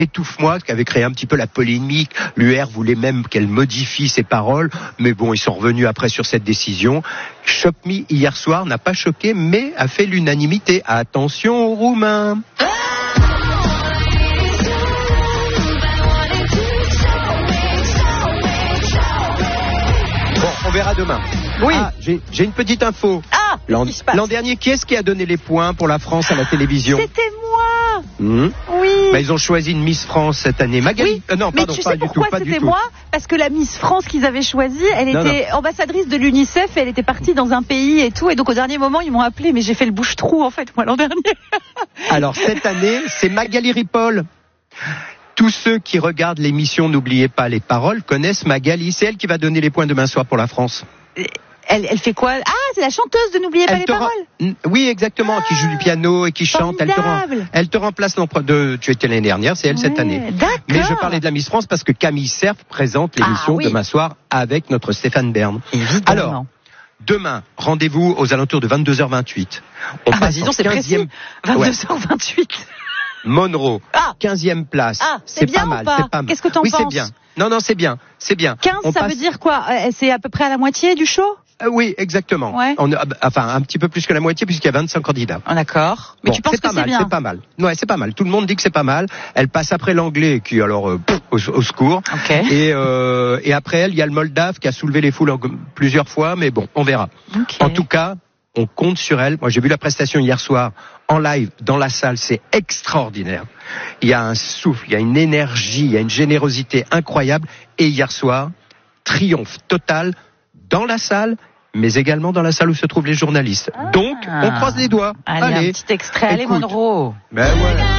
Étouffe-moi, qui avait créé un petit peu la polémique. L'UR voulait même qu'elle modifie ses paroles, mais bon, ils sont revenus après sur cette décision. Shop Me, hier soir, n'a pas choqué, mais a fait l'unanimité. Attention aux Roumains. Bon, on verra demain. Oui. Ah, j'ai une petite info. Ah, L'an qu'est-ce qui se passe ? dernier, qui est-ce qui a donné les points pour la France à la télévision ? C'était moi. Oui. Oui. Ils ont choisi une Miss France cette année. Magali. Oui. Non, mais pardon, tu pas sais du pourquoi tout. Pas du c'était tout. moi ? Parce que la Miss France qu'ils avaient choisie, elle était ambassadrice de l'UNICEF, et elle était partie dans un pays et tout, et donc au dernier moment ils m'ont appelé, mais j'ai fait le bouche-trou en fait moi l'an dernier. Alors cette année, c'est Magali Ripoll. Tous ceux qui regardent l'émission N'oubliez pas les paroles connaissent Magali. C'est elle qui va donner les points demain soir pour la France. Elle fait quoi ? Ah, c'est la chanteuse de N'oubliez pas les paroles. Oui, exactement, qui joue du piano et qui chante. Elle te remplace tu étais l'année dernière, c'est elle cette année. D'accord. Mais je parlais de la Miss France parce que Camille Cerf présente l'émission demain soir avec notre Stéphane Bern. Évidemment. Alors, demain, rendez-vous aux alentours de 22h28. On passe dis donc, c'est précis. 22h28. Monroe, 15e place. Ah, c'est bien pas mal, ou pas ? c'est pas mal. Qu'est-ce que t'en penses ? Oui, c'est bien. Non, c'est bien. 15, ça veut dire quoi ? C'est à peu près à la moitié du show ? Oui, exactement. Ouais. Enfin, un petit peu plus que la moitié puisqu'il y a 25 candidats. Ah, d'accord. Mais tu penses que c'est bien ? C'est pas mal. Ouais, c'est pas mal. Tout le monde dit que c'est pas mal. Elle passe après l'anglais qui, alors, au secours. Okay. Et après elle, il y a le Moldave qui a soulevé les foules plusieurs fois, mais bon, on verra. Okay. En tout cas, on compte sur elle. Moi, j'ai vu la prestation hier soir en live dans la salle. C'est extraordinaire. Il y a un souffle, il y a une énergie, il y a une générosité incroyable. Et hier soir, triomphe total dans la salle, mais également dans la salle où se trouvent les journalistes. Donc, on croise les doigts. Allez, un petit extrait. Allez, Monroe. Ben ouais.